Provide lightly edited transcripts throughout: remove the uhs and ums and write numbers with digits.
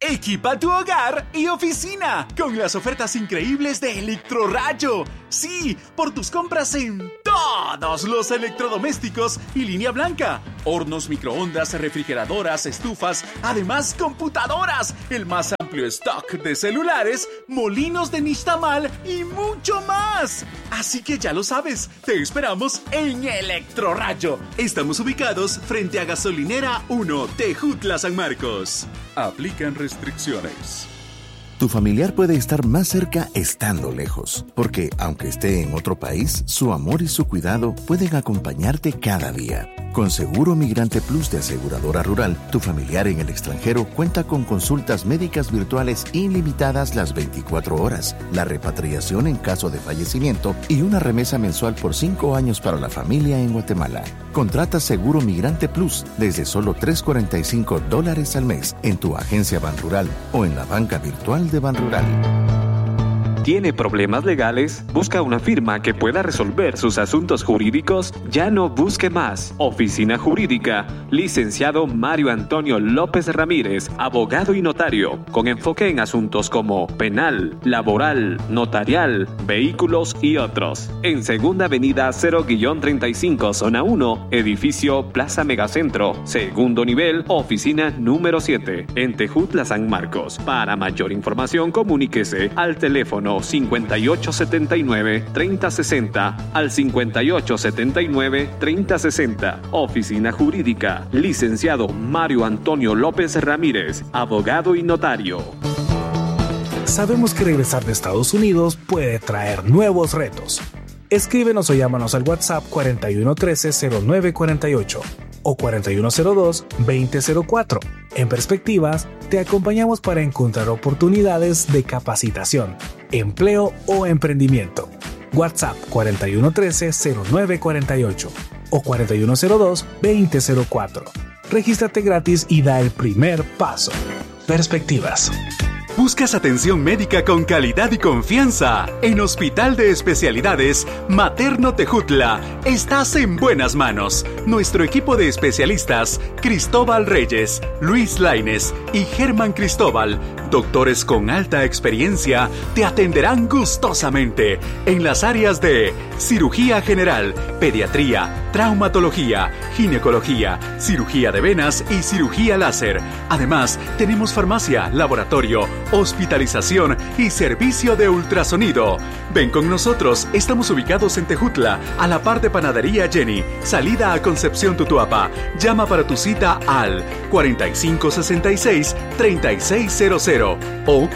Equipa tu hogar y oficina con las ofertas increíbles de Electrorrayo. Sí, por tus compras en todos los electrodomésticos y línea blanca. Hornos, microondas, refrigeradoras, estufas, además computadoras, el más amplio stock de celulares, molinos de nixtamal y mucho más. Así que ya lo sabes, te esperamos en Electrorrayo. Estamos ubicados frente a Gasolinera 1, Tejutla, San Marcos. Aplican restricciones. Tu familiar puede estar más cerca estando lejos, porque aunque esté en otro país, su amor y su cuidado pueden acompañarte cada día. Con Seguro Migrante Plus de Aseguradora Rural, tu familiar en el extranjero cuenta con consultas médicas virtuales ilimitadas las 24 horas, la repatriación en caso de fallecimiento y una remesa mensual por 5 años para la familia en Guatemala. Contrata Seguro Migrante Plus desde solo $3.45 al mes en tu agencia Banrural o en la banca virtual de Banrural. ¿Tiene problemas legales? ¿Busca una firma que pueda resolver sus asuntos jurídicos? Ya no busque más. Oficina Jurídica, licenciado Mario Antonio López Ramírez, abogado y notario, con enfoque en asuntos como penal, laboral, notarial, vehículos y otros. En Segunda Avenida 0-35, Zona 1, edificio Plaza Megacentro, segundo nivel, oficina número 7, en Tejutla, San Marcos. Para mayor información, comuníquese al teléfono 5879-3060 al 5879-3060. Oficina Jurídica, licenciado Mario Antonio López Ramírez, abogado y notario. Sabemos que regresar de Estados Unidos puede traer nuevos retos. Escríbenos o llámanos al WhatsApp 4113-0948 o 4102-2004. En Perspectivas, te acompañamos para encontrar oportunidades de capacitación, empleo o emprendimiento. WhatsApp 4113-0948 o 4102-2004. Regístrate gratis y da el primer paso. Perspectivas. ¿Buscas atención médica con calidad y confianza? En Hospital de Especialidades Materno Tejutla estás en buenas manos. Nuestro equipo de especialistas, Cristóbal Reyes, Luis Lainez y Germán Cristóbal, doctores con alta experiencia, te atenderán gustosamente en las áreas de cirugía general, pediatría, traumatología, ginecología, cirugía de venas y cirugía láser. Además, tenemos farmacia, laboratorio, hospitalización y servicio de ultrasonido. Ven con nosotros, estamos ubicados en Tejutla, a la par de Panadería Jenny, salida a Concepción Tutuapa. Llama para tu cita al 4566-3600 o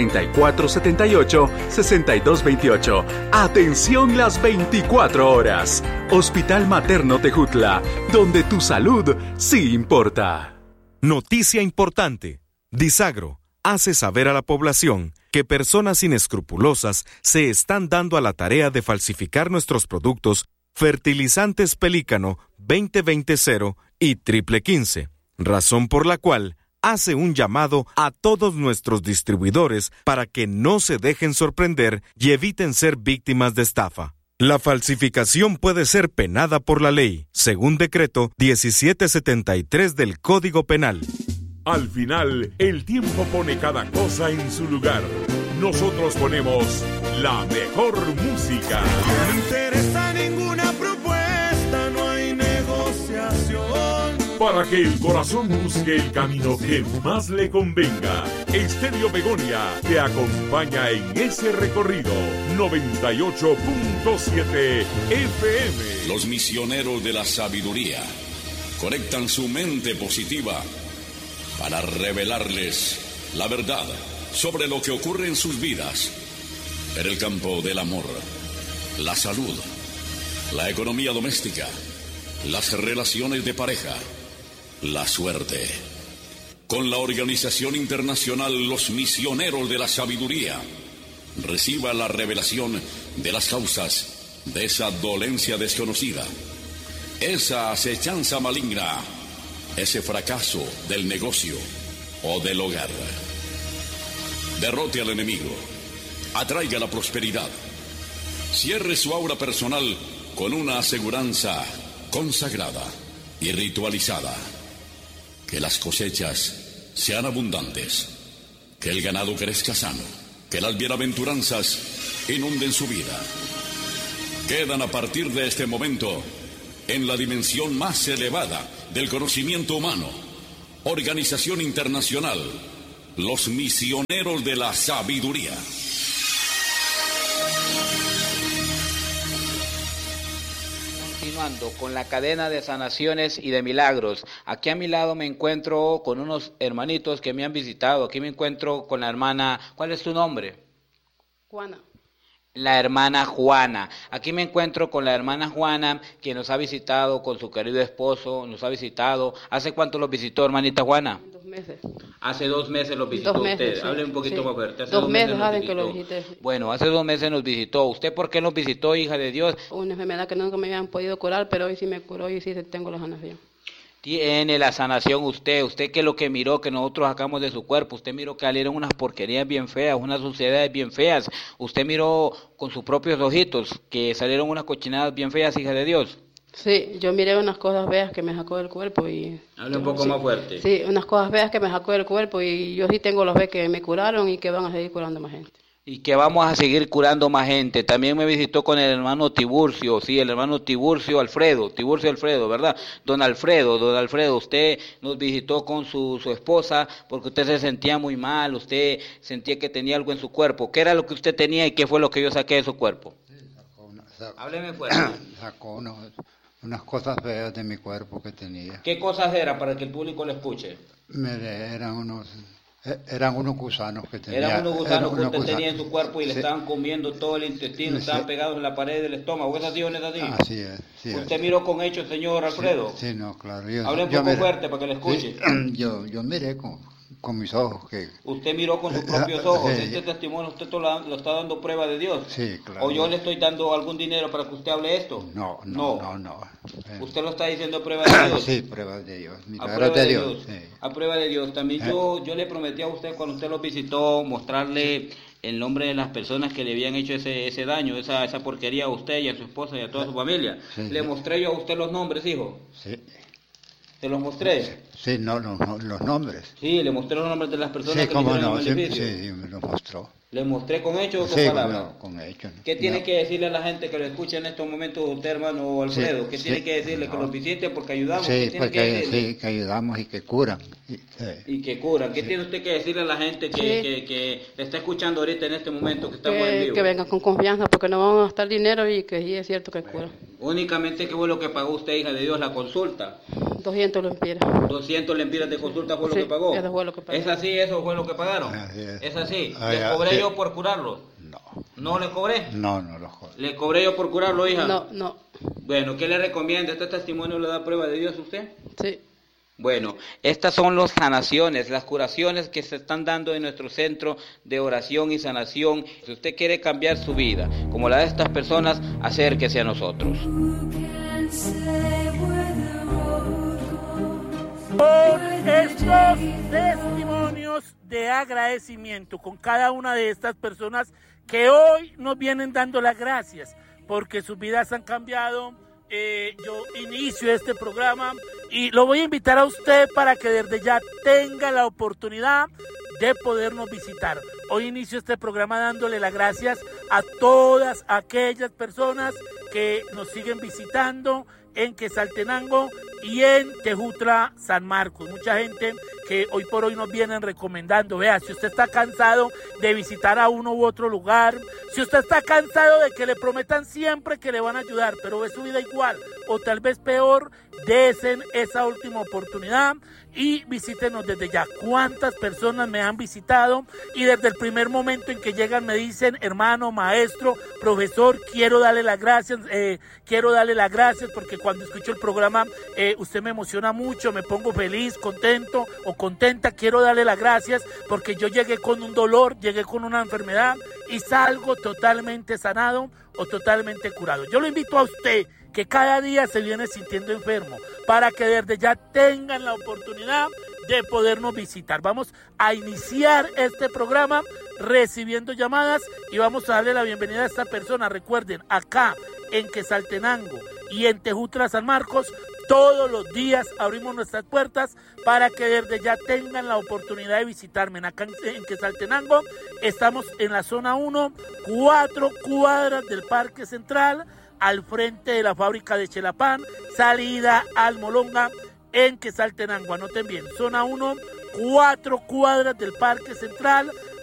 4478-6228. Atención las 24 horas. Hospital Materno Tejutla, donde tu salud sí importa. Noticia importante. Disagro hace saber a la población que personas inescrupulosas se están dando a la tarea de falsificar nuestros productos Fertilizantes Pelícano 2020 y Triple 15, razón por la cual hace un llamado a todos nuestros distribuidores para que no se dejen sorprender y eviten ser víctimas de estafa. La falsificación puede ser penada por la ley, según decreto 1773 del Código Penal. Al final, el tiempo pone cada cosa en su lugar. Nosotros ponemos la mejor música. No me interesa ninguna propuesta, no hay negociación. Para que el corazón busque el camino que más le convenga, Estéreo Begonia te acompaña en ese recorrido. 98.7 FM. Los misioneros de la sabiduría conectan su mente positiva para revelarles la verdad sobre lo que ocurre en sus vidas en el campo del amor, la salud, la economía doméstica, las relaciones de pareja, la suerte. Con la organización internacional Los Misioneros de la Sabiduría, reciba la revelación de las causas de esa dolencia desconocida, esa acechanza maligna, ese fracaso del negocio o del hogar. Derrote al enemigo, atraiga la prosperidad, cierre su aura personal con una aseguranza consagrada y ritualizada. Que las cosechas sean abundantes que el ganado crezca sano, que las bienaventuranzas inunden su vida. Quedan a partir de este momento en la dimensión más elevada del conocimiento humano. Organización Internacional, los misioneros de la sabiduría. Continuando con la cadena de sanaciones y de milagros. Aquí a mi lado me encuentro con unos hermanitos que me han visitado. Aquí me encuentro con la hermana. ¿Cuál es tu nombre? Juana. La hermana Juana. Aquí me encuentro con la hermana Juana, que nos ha visitado con su querido esposo, nos ha visitado. ¿Hace cuánto los visitó, hermanita Juana? 2 meses. Hace 2 meses los visitó 2 meses, usted. sí. Hable un poquito Sí. más fuerte. Hace 2 meses nos saben visitó. que lo visité. Bueno, hace 2 meses nos visitó. ¿Usted por qué nos visitó, hija de Dios? Una enfermedad que nunca me habían podido curar, pero hoy sí me curó y sí tengo la sanación. Tiene la sanación usted que lo que miró, que nosotros sacamos de su cuerpo, usted miró que salieron unas porquerías bien feas, unas suciedades bien feas, usted miró con sus propios ojitos que salieron unas cochinadas bien feas, hija de Dios. Sí, yo miré unas cosas feas que me sacó del cuerpo y... Hable un poco más fuerte. Sí, unas cosas feas que me sacó del cuerpo y yo sí tengo los fe que me curaron y que van a seguir curando más gente. Y que vamos a seguir curando más gente. También me visitó con el hermano Tiburcio, sí, el hermano Tiburcio Alfredo, ¿verdad? Don Alfredo, usted nos visitó con su esposa porque usted se sentía muy mal, usted sentía que tenía algo en su cuerpo. ¿Qué era lo que usted tenía y qué fue lo que yo saqué de su cuerpo? Hábleme fuerte. Sacó unas cosas feas de mi cuerpo que tenía. ¿Qué cosas eran para que el público lo escuche? Eran unos gusanos que tenía. Eran unos gusanos que usted tenía en su cuerpo y le estaban comiendo todo el intestino, estaban pegados en la pared del estómago. ¿Es así o no es así? Así es. Sí, ¿Usted miró con hechos, señor Alfredo? Sí, no, claro. Hable un poco fuerte para que le escuche. Yo miré con mis ojos. Usted miró con sus propios ojos. Sí. Este testimonio usted lo está dando prueba de Dios. Sí, claro. ¿O yo le estoy dando algún dinero para que usted hable esto? No. ¿Usted lo está diciendo prueba de Dios? Sí, prueba de Dios. A prueba de Dios. Sí. A prueba de Dios. También yo le prometí a usted cuando usted lo visitó mostrarle el nombre de las personas que le habían hecho ese daño, esa porquería a usted y a su esposa y a toda su familia. Sí, ¿Le mostré yo a usted los nombres, hijo? Sí. ¿Se los mostré? Sí, no, los nombres. Sí, le mostré los nombres de las personas Sí, que cómo le hicieron no, el maleficio. sí, me lo mostró. ¿Le mostré con hechos o con Sí, palabras? no, con hechos. ¿Qué tiene que decirle a la gente que lo escucha en estos momentos usted, hermano Alfredo? Sí, ¿Qué tiene que decirle? Que los visite porque ayudamos. ¿Qué Sí, tiene que decirle? que ayudamos y que curan. Y que curan. ¿Qué tiene usted que decirle a la gente que le está escuchando ahorita en este momento que estamos en vivo? Que vengan con confianza porque no vamos a gastar dinero y que sí es cierto que curan. Únicamente, ¿qué fue lo que pagó usted, hija de Dios, la consulta? 200 lempiras. 200 lempiras de consulta fue lo Sí, que pagó. eso fue lo que pagó. ¿Es así? ¿Eso fue lo que pagaron? ¿Es así? ¿Les cobré yo por curarlo? No. ¿No le cobré? No lo cobré. ¿Le cobré yo por curarlo, hija? No. Bueno, ¿qué le recomienda? ¿Este testimonio le da prueba de Dios a usted? Sí. Bueno, estas son las sanaciones, las curaciones que se están dando en nuestro centro de oración y sanación. Si usted quiere cambiar su vida, como la de estas personas, acérquese a nosotros. Por estos testimonios de agradecimiento con cada una de estas personas que hoy nos vienen dando las gracias porque sus vidas han cambiado. Yo inicio este programa y lo voy a invitar a usted para que desde ya tenga la oportunidad de podernos visitar. Hoy inicio este programa dándole las gracias a todas aquellas personas que nos siguen visitando en Quetzaltenango y en Tejutla, San Marcos. Mucha gente que hoy por hoy nos vienen recomendando. Vea, si usted está cansado de visitar a uno u otro lugar, si usted está cansado de que le prometan siempre que le van a ayudar, pero ve su vida igual o tal vez peor, desen esa última oportunidad y visítenos desde ya. ¿Cuántas personas me han visitado? Y desde el primer momento en que llegan me dicen, hermano, maestro, profesor, quiero darle las gracias porque cuando escucho el programa usted me emociona mucho, me pongo feliz, contento o contenta, quiero darle las gracias porque yo llegué con un dolor, llegué con una enfermedad y salgo totalmente sanado o totalmente curado. Yo lo invito a usted que cada día se viene sintiendo enfermo, para que desde ya tengan la oportunidad de podernos visitar. Vamos a iniciar este programa recibiendo llamadas y vamos a darle la bienvenida a esta persona. Recuerden, acá en Quetzaltenango y en Tejutla, San Marcos, Todos los días abrimos nuestras puertas para que desde ya tengan la oportunidad de visitarme. Acá en Quetzaltenango estamos en la zona 1, 4 cuadras del Parque Central, al frente de la fábrica de Chelapán, salida al Molonga en Quetzaltenango. Anoten bien, zona 1, 4 cuadras del Parque Central,